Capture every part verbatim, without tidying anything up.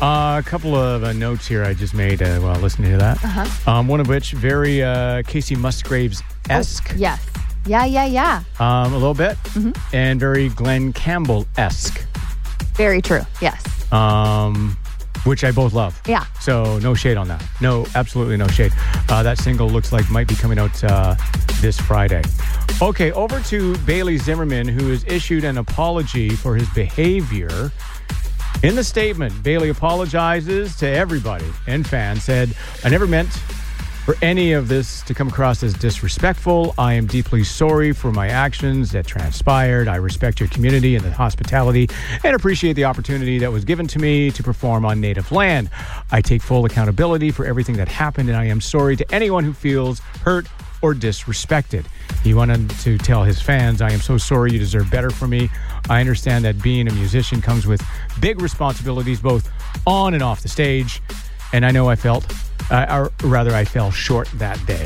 Uh, a couple of uh, notes here I just made uh, while listening to that. Uh-huh. Um, one of which very uh, Casey Musgraves-esque. Oh, yes. Yeah, yeah, yeah. Um, a little bit. Mm-hmm. And very Glenn Campbell-esque. Very true. Yes. Um, which I both love. Yeah. So no shade on that. No, absolutely no shade. Uh, that single looks like might be coming out uh, this Friday. Okay, over to Bailey Zimmerman, who has issued an apology for his behavior. In the statement, Bailey apologizes to everybody and fans, said, I never meant for any of this to come across as disrespectful. I am deeply sorry for my actions that transpired. I respect your community and the hospitality and appreciate the opportunity that was given to me to perform on native land. I take full accountability for everything that happened, and I am sorry to anyone who feels hurt or disrespected. He wanted to tell his fans, I am so sorry, you deserve better from me. I understand that being a musician comes with big responsibilities, both on and off the stage. And I know I felt, uh, or rather I fell short that day.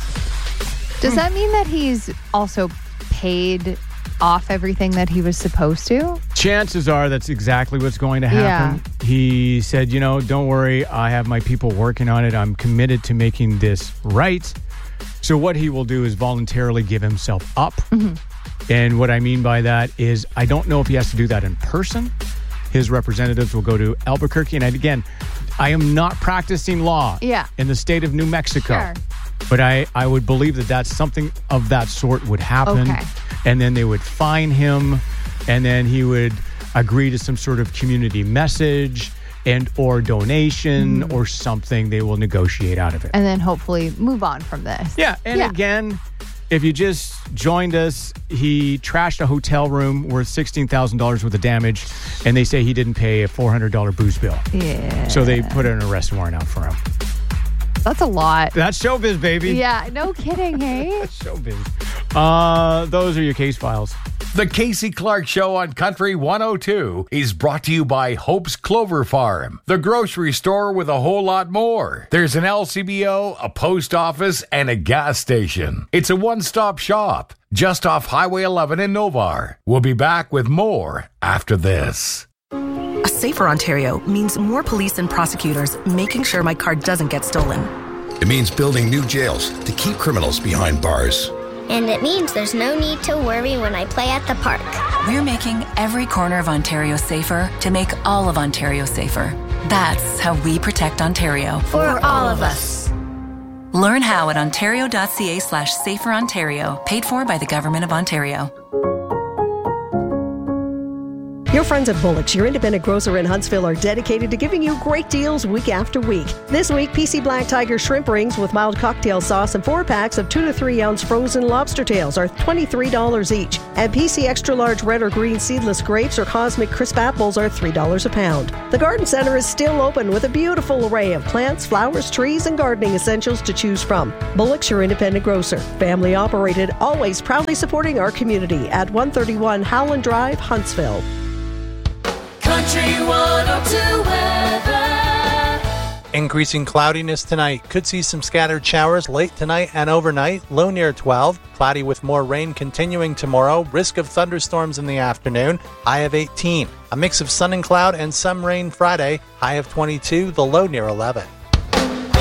Does that mean that he's also paid off everything that he was supposed to? Chances are that's exactly what's going to happen. Yeah. He said, you know, don't worry, I have my people working on it. I'm committed to making this right. So what he will do is voluntarily give himself up. Mm-hmm. And what I mean by that is I don't know if he has to do that in person. His representatives will go to Albuquerque. And again, I am not practicing law yeah. in the state of New Mexico. Sure. But I, I would believe that that's something of that sort would happen. Okay. And then they would fine him. And then he would agree to some sort of community message and or donation mm. or something. They will negotiate out of it. And then hopefully move on from this. Yeah. And yeah. again, if you just joined us, he trashed a hotel room worth sixteen thousand dollars worth of damage, and they say he didn't pay a four hundred dollars booze bill. Yeah. So they put an arrest warrant out for him. That's a lot. That's showbiz, baby. Yeah, no kidding, hey? That's showbiz. Uh, those are your case files. The Casey Clark Show on Country one oh two is brought to you by Hope's Clover Farm, the grocery store with a whole lot more. There's an L C B O, a post office, and a gas station. It's a one-stop shop just off Highway eleven in Novar. We'll be back with more after this. A safer Ontario means more police and prosecutors making sure my car doesn't get stolen. It means building new jails to keep criminals behind bars. And it means there's no need to worry when I play at the park. We're making every corner of Ontario safer to make all of Ontario safer. That's how we protect Ontario. For, For all of us. Learn how at ontario.ca slash safer Ontario. Paid for by the Government of Ontario. Your friends at Bullock's, your independent grocer in Huntsville, are dedicated to giving you great deals week after week. This week, P C Black Tiger shrimp rings with mild cocktail sauce and four packs of two to three ounce frozen lobster tails are twenty-three dollars each. And P C extra large red or green seedless grapes or cosmic crisp apples are three dollars a pound. The Garden Center is still open with a beautiful array of plants, flowers, trees, and gardening essentials to choose from. Bullock's, your independent grocer. Family operated, always proudly supporting our community at one thirty-one Howland Drive, Huntsville. Country one oh two weather. Increasing cloudiness tonight. Could see some scattered showers late tonight and overnight. Low near twelve. Cloudy with more rain continuing tomorrow. Risk of thunderstorms in the afternoon. High of eighteen. A mix of sun and cloud and some rain Friday. High of twenty-two. The low near eleven.